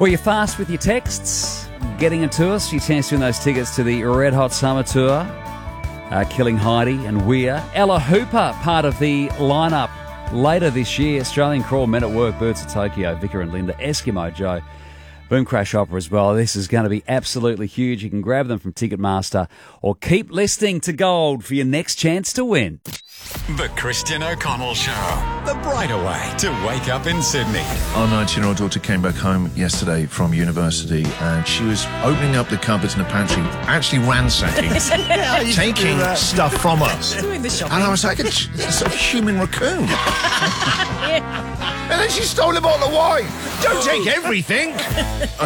Well, you're fast with your texts, getting it to us. You chance to win those tickets to the Red Hot Summer Tour, Killing Heidi and Weir. Ella Hooper, part of the lineup later this year. Australian Crawl, Men at Work, Birds of Tokyo, Vicar and Linda, Eskimo Joe, Boom Crash Opera as well. This is going to be absolutely huge. You can grab them from Ticketmaster or keep listening to Gold for your next chance to win. The Christian O'Connell Show. The brighter way to wake up in Sydney. Our 19-year-old daughter came back home yesterday from university and she was opening up the cupboards in the pantry, actually ransacking, taking stuff from us. Doing the shopping. And I was like, it's a human raccoon. And then she stole a bottle of wine. Don't take everything. I